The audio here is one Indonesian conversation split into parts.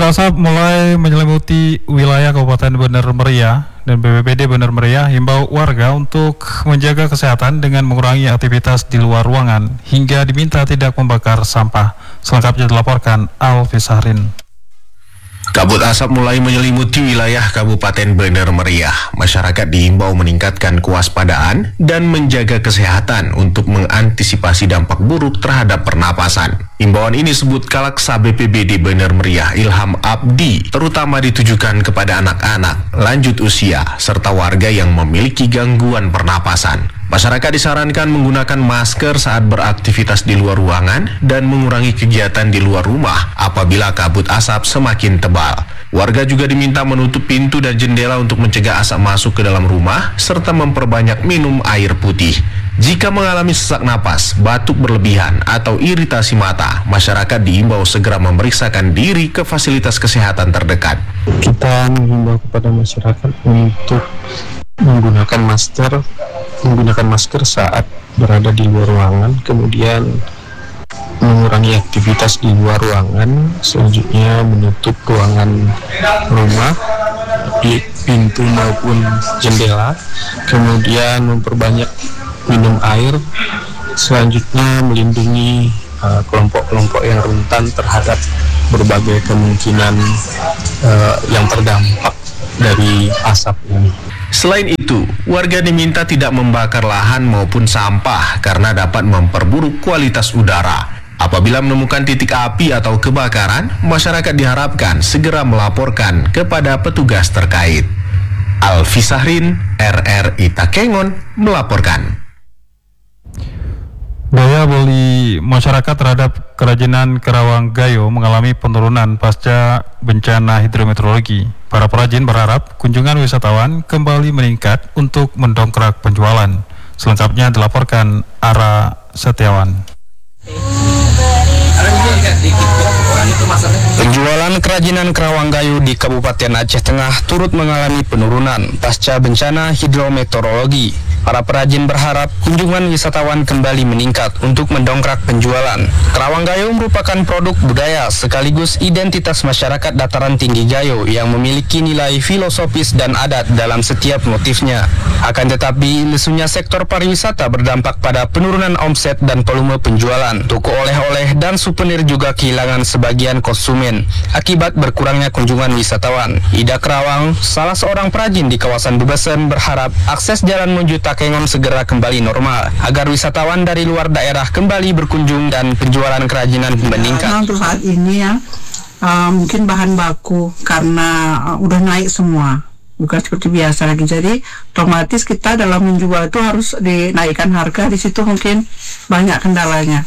Kabut asap mulai menyelimuti wilayah Kabupaten Bener Meriah dan BPBD Bener Meriah himbau warga untuk menjaga kesehatan dengan mengurangi aktivitas di luar ruangan hingga diminta tidak membakar sampah. Selengkapnya dilaporkan Alfi Sahrin. Kabut asap mulai menyelimuti wilayah Kabupaten Bener Meriah. Masyarakat diimbau meningkatkan kewaspadaan dan menjaga kesehatan untuk mengantisipasi dampak buruk terhadap pernapasan. Himbauan ini disebut Kalaksa BPBD Bener Meriah Ilham Abdi, terutama ditujukan kepada anak-anak, lanjut usia, serta warga yang memiliki gangguan pernapasan. Masyarakat disarankan menggunakan masker saat beraktivitas di luar ruangan dan mengurangi kegiatan di luar rumah apabila kabut asap semakin tebal. Warga juga diminta menutup pintu dan jendela untuk mencegah asap masuk ke dalam rumah serta memperbanyak minum air putih. Jika mengalami sesak napas, batuk berlebihan, atau iritasi mata, masyarakat diimbau segera memeriksakan diri ke fasilitas kesehatan terdekat. Kita menghimbau kepada masyarakat untuk menggunakan masker saat berada di luar ruangan, kemudian mengurangi aktivitas di luar ruangan, selanjutnya menutup ruangan rumah, di pintu maupun jendela, kemudian memperbanyak minum air, selanjutnya melindungi kelompok-kelompok yang rentan terhadap berbagai kemungkinan yang terdampak dari asap ini. Selain itu, warga diminta tidak membakar lahan maupun sampah karena dapat memperburuk kualitas udara. Apabila menemukan titik api atau kebakaran, masyarakat diharapkan segera melaporkan kepada petugas terkait. Alfi Sahrin, RRI Takengon, melaporkan. Daya beli masyarakat terhadap kerajinan Kerawang Gayo mengalami penurunan pasca bencana hidrometeorologi. Para perajin berharap kunjungan wisatawan kembali meningkat untuk mendongkrak penjualan. Selengkapnya dilaporkan Ara Setiawan. Penjualan kerajinan Kerawang Gayo di Kabupaten Aceh Tengah turut mengalami penurunan pasca bencana hidrometeorologi. Para perajin berharap kunjungan wisatawan kembali meningkat untuk mendongkrak penjualan. Kerawang Gayo merupakan produk budaya sekaligus identitas masyarakat dataran tinggi Gayo yang memiliki nilai filosofis dan adat dalam setiap motifnya. Akan tetapi, lesunya sektor pariwisata berdampak pada penurunan omset dan volume penjualan. Toko oleh-oleh dan souvenir juga kehilangan sebagian konsumen akibat berkurangnya kunjungan wisatawan. Ida Kerawang, salah seorang perajin di kawasan Bebesen, berharap akses jalan menuju Takengon segera kembali normal agar wisatawan dari luar daerah kembali berkunjung dan penjualan kerajinan meningkat. Untuk saat ini ya, mungkin bahan baku karena udah naik semua, bukan seperti biasa lagi. Jadi otomatis kita dalam menjual itu harus dinaikkan harga. Di situ mungkin banyak kendalanya.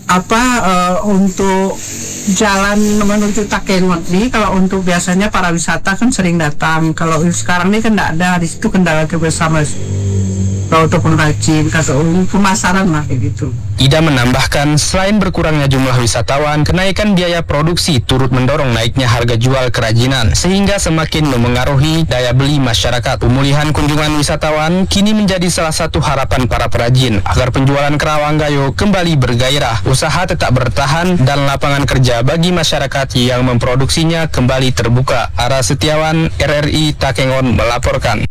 Untuk jalan menuju Takengon ini, kalau untuk biasanya para wisata kan sering datang. Kalau sekarang ini kan tidak ada, di situ kendala bersama. Kalau untuk pengrajin, atau pemasaran lah kayak gitu. Ida menambahkan, selain berkurangnya jumlah wisatawan, kenaikan biaya produksi turut mendorong naiknya harga jual kerajinan, sehingga semakin memengaruhi daya beli masyarakat. Pemulihan kunjungan wisatawan kini menjadi salah satu harapan para perajin agar penjualan Kerawang Gayo kembali bergairah, usaha tetap bertahan, dan lapangan kerja bagi masyarakat yang memproduksinya kembali terbuka. Ara Setiawan, RRI Takengon melaporkan.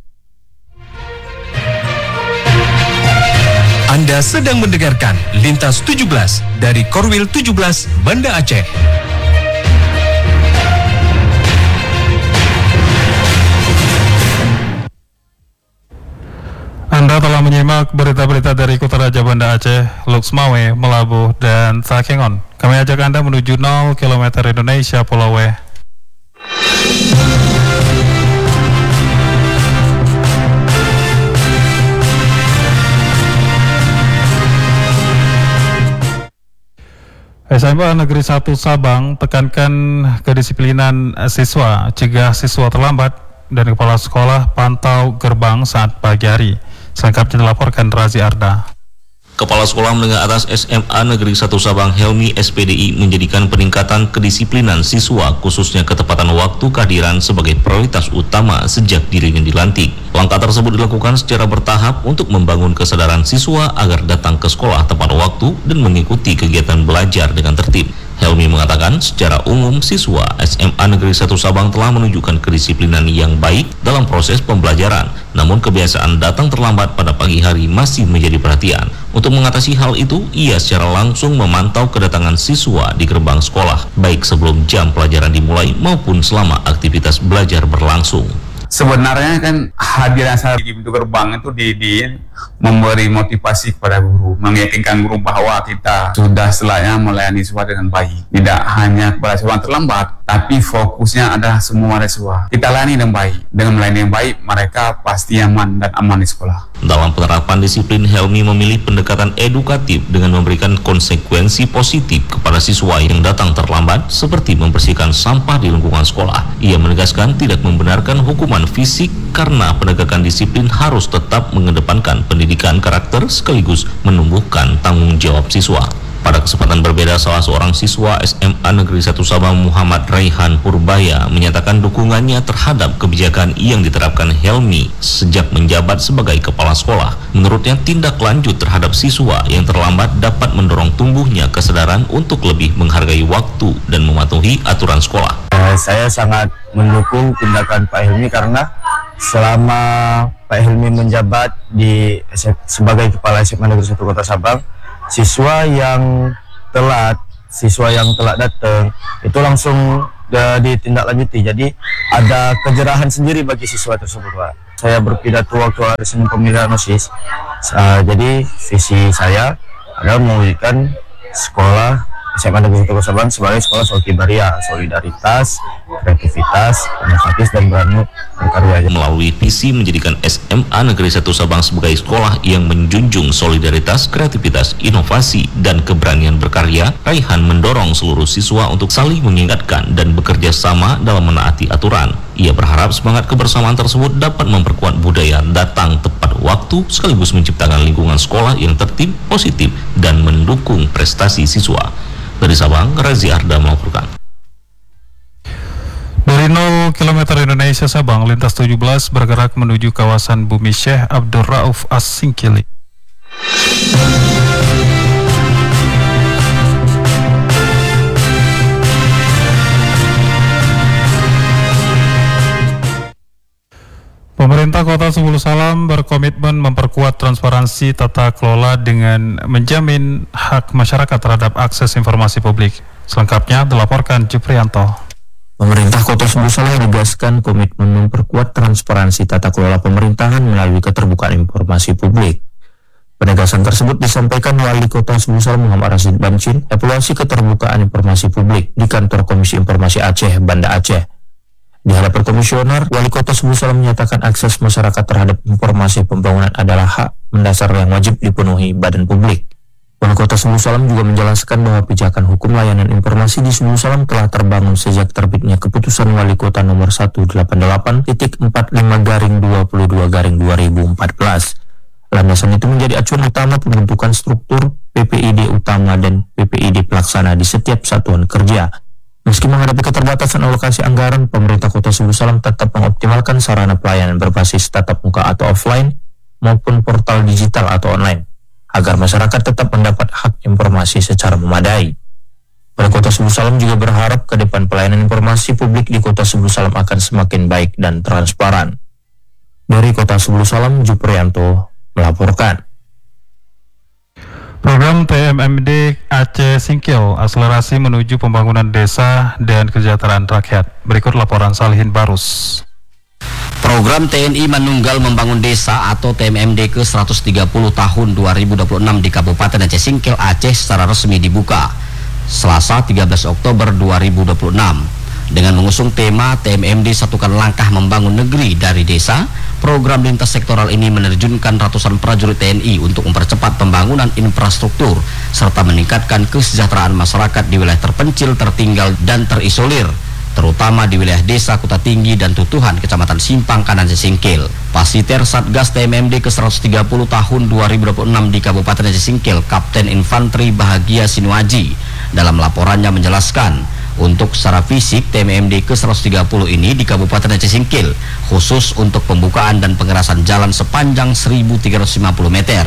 Anda sedang mendengarkan Lintas 17 dari Korwil 17 Banda Aceh. Anda telah menyimak berita-berita dari Kota Raja Banda Aceh, Luxmawe, Melabuh, dan Takengon. Kami ajak Anda menuju 0 km Indonesia Pulau W. SMA Negeri 1 Sabang tekankan kedisiplinan siswa, cegah siswa terlambat, dan kepala sekolah pantau gerbang saat pagi hari. Selengkapnya dilaporkan Razi Arda. Kepala Sekolah Menengah Atas SMA Negeri 1 Sabang Helmi SPDI menjadikan peningkatan kedisiplinan siswa khususnya ketepatan waktu kehadiran sebagai prioritas utama sejak dirinya dilantik. Langkah tersebut dilakukan secara bertahap untuk membangun kesadaran siswa agar datang ke sekolah tepat waktu dan mengikuti kegiatan belajar dengan tertib. Helmi mengatakan secara umum siswa SMA Negeri 1 Sabang telah menunjukkan kedisiplinan yang baik dalam proses pembelajaran, namun kebiasaan datang terlambat pada pagi hari masih menjadi perhatian. Untuk mengatasi hal itu, ia secara langsung memantau kedatangan siswa di gerbang sekolah, baik sebelum jam pelajaran dimulai maupun selama aktivitas belajar berlangsung. Sebenarnya kan hadiran saya di pintu gerbang itu di memberi motivasi kepada guru, meyakinkan guru bahwa kita sudah selayaknya melayani siswa dengan baik. Tidak hanya kepada siswa yang terlambat, tapi fokusnya adalah semua siswa. Kita layani dengan baik. Dengan melayani dengan baik, mereka pasti aman dan aman di sekolah. Dalam penerapan disiplin, Helmi memilih pendekatan edukatif dengan memberikan konsekuensi positif kepada siswa yang datang terlambat, seperti membersihkan sampah di lingkungan sekolah. Ia menegaskan tidak membenarkan hukuman fisik karena penegakan disiplin harus tetap mengedepankan pendidikan karakter sekaligus menumbuhkan tanggung jawab siswa. Pada kesempatan berbeda, salah seorang siswa SMA Negeri 1 Sabang Muhammad Raihan Purbaya menyatakan dukungannya terhadap kebijakan yang diterapkan Helmi sejak menjabat sebagai kepala sekolah. Menurutnya, tindak lanjut terhadap siswa yang terlambat dapat mendorong tumbuhnya kesadaran untuk lebih menghargai waktu dan mematuhi aturan sekolah. Saya sangat mendukung tindakan Pak Helmi karena selama Pak Helmi menjabat sebagai kepala SMA Negeri 1 Kota Sabang, siswa yang telat datang itu langsung ditindaklanjuti. Jadi ada kejerahan sendiri bagi siswa tersebut, Pak. Saya berpidato waktu hari Senin pemilihan OSIS. Jadi visi saya adalah mewujudkan sekolah SMA Negeri 1 Kota Sabang sebagai sekolah Solkibaria, solidaritas, kreativitas, inovatif, dan berani berkarya. Melalui visi menjadikan SMA Negeri 1 Sabang sebagai sekolah yang menjunjung solidaritas, kreativitas, inovasi, dan keberanian berkarya, Raihan mendorong seluruh siswa untuk saling mengingatkan dan bekerja sama dalam menaati aturan. Ia berharap semangat kebersamaan tersebut dapat memperkuat budaya datang tepat waktu sekaligus menciptakan lingkungan sekolah yang tertib, positif, dan mendukung prestasi siswa. Dari Sabang, Razi Arda melaporkan. Dari 0 km Indonesia Sabang, lintas 17 bergerak menuju kawasan Bumi Syekh Abdul Rauf As-Singkili. Pemerintah Kota Sebulu Salam berkomitmen memperkuat transparansi tata kelola dengan menjamin hak masyarakat terhadap akses informasi publik. Selengkapnya dilaporkan Juprianto. Pemerintah Kota Sebulu Salam menegaskan komitmen memperkuat transparansi tata kelola pemerintahan melalui keterbukaan informasi publik. Penegasan tersebut disampaikan Wali Kota Sebulu Salam Muhammad Rashid Bamcin evaluasi keterbukaan informasi publik di kantor Komisi Informasi Aceh, Banda Aceh. Di hadapan komisioner, Wali Kota Sebulu Salam menyatakan akses masyarakat terhadap informasi pembangunan adalah hak mendasar yang wajib dipenuhi badan publik. Wali Kota Sebulu Salam juga menjelaskan bahwa pijakan hukum layanan informasi di Sebulu Salam telah terbangun sejak terbitnya Keputusan Wali Kota nomor 188.45-22/2014. Landasan itu menjadi acuan utama pembentukan struktur PPID utama dan PPID pelaksana di setiap satuan kerja. Meski menghadapi keterbatasan alokasi anggaran, pemerintah Kota Sebulu Salam tetap mengoptimalkan sarana pelayanan berbasis tatap muka atau offline maupun portal digital atau online, agar masyarakat tetap mendapat hak informasi secara memadai. Wali Kota Sebulu Salam juga berharap ke depan pelayanan informasi publik di Kota Sebulu Salam akan semakin baik dan transparan. Dari Kota Sebulu Salam, Juprianto melaporkan. Program TMMD Aceh Singkil akselerasi menuju pembangunan desa dan kesejahteraan rakyat. Berikut laporan Salihin Barus. Program TNI Manunggal Membangun Desa atau TMMD ke-130 tahun 2026 di Kabupaten Aceh Singkil, Aceh secara resmi dibuka Selasa 13 Oktober 2026 dengan mengusung tema TMMD Satukan Langkah Membangun Negeri dari Desa. Program lintas sektoral ini menerjunkan ratusan prajurit TNI untuk mempercepat pembangunan infrastruktur serta meningkatkan kesejahteraan masyarakat di wilayah terpencil, tertinggal, dan terisolir, terutama di wilayah Desa Kuta Tinggi dan Tutuhan, Kecamatan Simpang Kanan Aceh Singkil. Pasiter Satgas TMMD ke-130 tahun 2026 di Kabupaten Aceh Singkil, Kapten Infanteri Bahagia Sinuaji, dalam laporannya menjelaskan, untuk secara fisik TMMD ke-130 ini di Kabupaten Aceh Singkil khusus untuk pembukaan dan pengerasan jalan sepanjang 1.350 meter,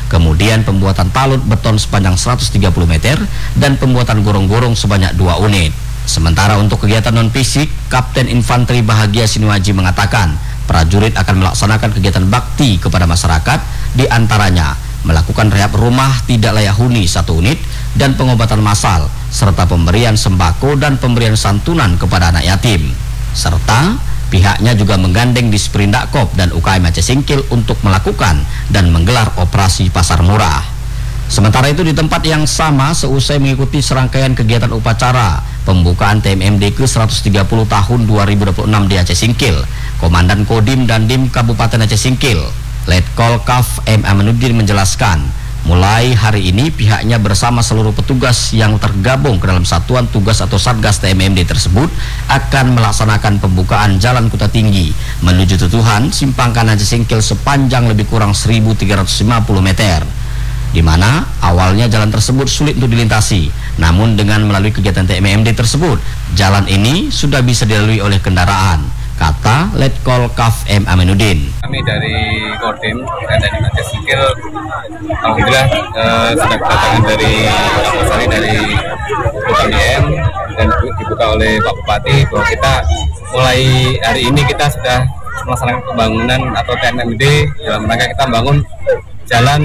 kemudian pembuatan talut beton sepanjang 130 meter, dan pembuatan gorong-gorong sebanyak 2 unit. Sementara untuk kegiatan non-fisik, Kapten Infanteri Bahagia Sinuaji mengatakan, prajurit akan melaksanakan kegiatan bakti kepada masyarakat, di antaranya melakukan rehab rumah tidak layak huni 1 unit, dan pengobatan massal, serta pemberian sembako dan pemberian santunan kepada anak yatim. Serta pihaknya juga menggandeng Disprindakop dan UKM Aceh Singkil untuk melakukan dan menggelar operasi pasar murah. Sementara itu di tempat yang sama, seusai mengikuti serangkaian kegiatan upacara pembukaan TMMD ke-130 tahun 2026 di Aceh Singkil, Komandan Kodim dan Dim Kabupaten Aceh Singkil, Letkol Kaf M. Aminuddin menjelaskan, mulai hari ini pihaknya bersama seluruh petugas yang tergabung ke dalam satuan tugas atau Satgas TMMD tersebut akan melaksanakan pembukaan Jalan Kuta Tinggi menuju Tutuhan Simpang Kanan Aceh Singkil sepanjang lebih kurang 1.350 meter, di mana awalnya jalan tersebut sulit untuk dilintasi. Namun dengan melalui kegiatan TMMD tersebut, jalan ini sudah bisa dilalui oleh kendaraan, kata Letkol Kaf M. Aminuddin. Kami dari Kodim dan dari Aceh Singkil, alhamdulillah sudah kedatangan dari Kapolsari dari UKM dan dibuka oleh Pak Bupati bahwa kita mulai hari ini kita sudah melaksanakan pembangunan atau TMMD dalam rangka kita membangun jalan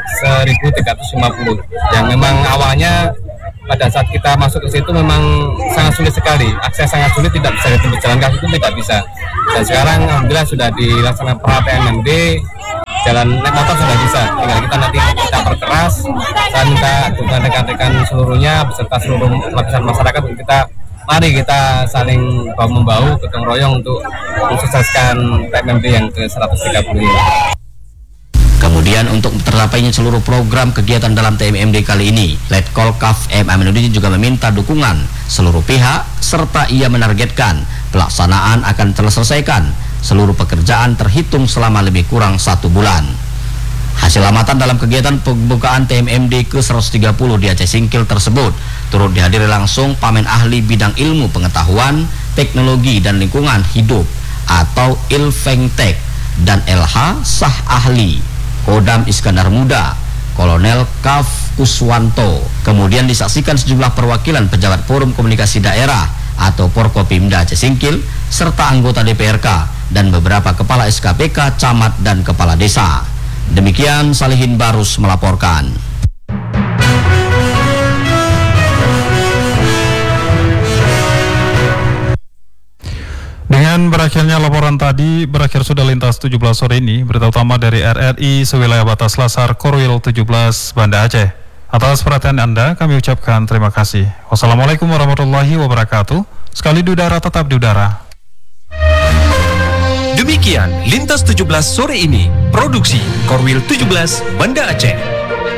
1.350 yang memang awalnya pada saat kita masuk ke situ memang sangat sulit sekali, akses sangat sulit, tidak bisa ditembus jalan kaki itu tidak bisa. Dan sekarang alhamdulillah sudah dilaksanakan pra TMMD, jalan naik motor sudah bisa, tinggal kita nanti kita perkeras. Saya minta dengan rekan-rekan seluruhnya beserta seluruh lapisan masyarakat untuk mari kita saling bahu-membahu, gotong royong untuk mensukseskan TMMD yang ke-130 ini. Kemudian untuk tercapainya seluruh program kegiatan dalam TMMD kali ini, Letkol Kaf M. Aminuddin juga meminta dukungan seluruh pihak, serta ia menargetkan pelaksanaan akan terselesaikan seluruh pekerjaan terhitung selama lebih kurang 1 bulan. Hasil amatan dalam kegiatan pembukaan TMMD ke-130 di Aceh Singkil tersebut turut dihadiri langsung Pamen Ahli Bidang Ilmu Pengetahuan, Teknologi dan Lingkungan Hidup atau Ilfengtek dan LH Sah Ahli Kodam Iskandar Muda, Kolonel Kaf Kuswanto. Kemudian disaksikan sejumlah perwakilan pejabat Forum Komunikasi Daerah atau Porkopimda Aceh Singkil, serta anggota DPRK dan beberapa kepala SKPK, camat dan kepala desa. Demikian Salihin Barus melaporkan. Dengan berakhirnya laporan tadi, berakhir sudah lintas 17 sore ini, berita utama dari RRI sewilayah batas Lasar Korwil 17 Banda Aceh. Atas perhatian Anda, kami ucapkan terima kasih. Wassalamualaikum warahmatullahi wabarakatuh. Sekali di udara, tetap di udara. Demikian lintas 17 sore ini, produksi Korwil 17 Banda Aceh.